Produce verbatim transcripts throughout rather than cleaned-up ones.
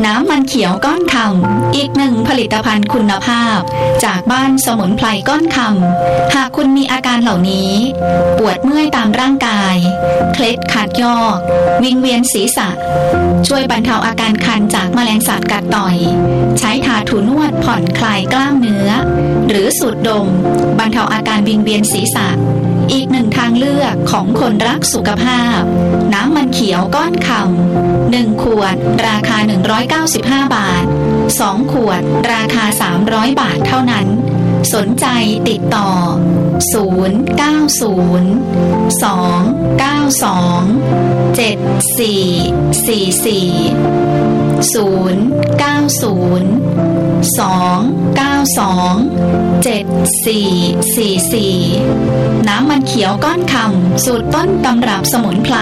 น้ำมันเขียวก้อนคำอีกหนึ่งผลิตภัณฑ์คุณภาพจากบ้านสมุนไพรก้อนคำหากคุณมีอาการเหล่านี้ปวดเมื่อยตามร่างกายเคล็ดขัดยอกวิงเวียนศีรษะช่วยบรรเทาอาการคันจากแมลงสัตว์กัดต่อยใช้ทาถูนวดผ่อนคลายกล้ามเนื้อหรือสูดดมบรรเทาอาการวิงเวียนศีรษะอีกหนึ่งทางเลือกของคนรักสุขภาพน้ำมันเขียวก้อนคำหนึ่งขวดราคาหนึ่งร้อยเก้าสิบห้าบาทสองขวดราคาสามร้อยบาทเท่านั้นสนใจติดต่อศูนย์ เก้า ศูนย์ สอง เก้า สอง เจ็ด สี่ สี่ สี่ ศูนย์ เก้า ศูนย์ สอง เก้า สอง เจ็ด สี่ สี่ สี่น้ำมันเขียวก้อนคำสูตรต้นตำรับสมุนไพร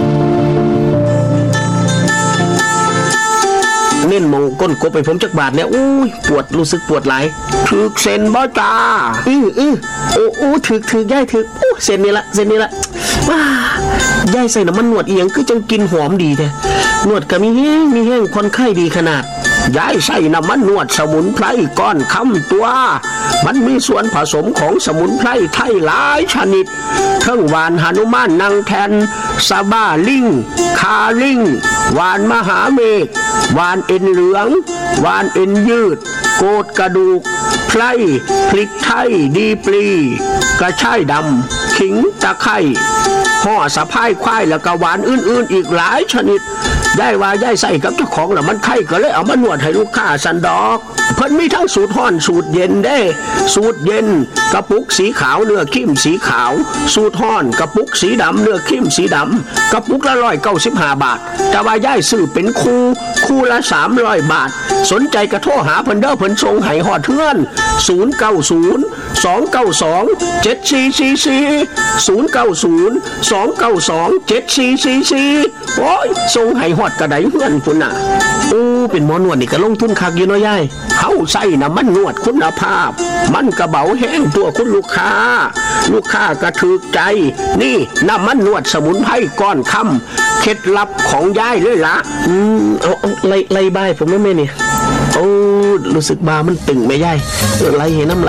เน้นมองก้นกบไปผมจักบาทเนี่ยอุ้ยปวดรู้สึกปวดหลายถึกเส้นบ่จ้าอื้ออื้อโอ้โอ้ถึกถึกย่ายถึกโอ้เส้นนี่ละเส้นนี่ละว้าย่ายใส่น้ำมันนวดเอียงคือจังกินหอมดีแท้นวดก็มีแห้งมีแห้งคนไข้ดีขนาดย้ายใส่น้ำมันนวดสมุนไพรก้อนคำตัวมันมีส่วนผสมของสมุนไพรไทยหลายชนิดทั้งหวานหนุมานนางแทนซาบ้าลิงคาลิงหวานมหาเมฆหวานเอ็นเหลืองหวานเอ็นยืดโกดกระดูกไพรพริกไทยดีปลีกระชายดำขิงตะไคร้ห่อสะพายควายแล้วก็หวานอื่นๆอีกหลายชนิดย่ายว่าย่ายใส่กับเจ้าของน่ะมันไข้ก็เลยเอามานวดให้ลูกค้าสันดอกเพิ่นมีทั้งสูตรร้อนสูตรเย็นเด้สูตรเย็นกระปุกสีขาวเนื้อเข้มสีขาวสูตรร้อนกระปุกสีดำเนื้อเข้มสีดำกระปุกละร้อยเก้าสิบห้าบาทแต่ว่าย่ายซื้อเป็นคู่คู่ละสามร้อยบาทสนใจกระโทรหาเพิ่นเด้อเพิ่นส่งให้ฮอดเทือนศูนย์ เก้า ศูนย์ สอง เก้า สอง เจ็ด สี่ สี่ สี่ ศูนย์ เก้า ศูนย์ สอง เก้า สอง เจ็ด สี่ สี่ สี่โอ้ยส่งให้ฮอดกระไดเฮือนพุ่นน่ะโอ้เป็นหมอนวดนี่ก็ลงทุนคักอยู่เนาะยายเฮาใส่น้ำมันนวดคุณภาพมันกระเบาแห้งตัวคุณลูกค้าลูกค้าก็ถูกใจนี่น้ำมันนวดสมุนไพรก้อนคำเคล็ดลับของยายเลยล่ะอืมเอาเอาไล่ไล่บายผมไม่แม่นี่โอ้รู้สึกบามันตึงไหมยายไล่เห็นน้ำไหล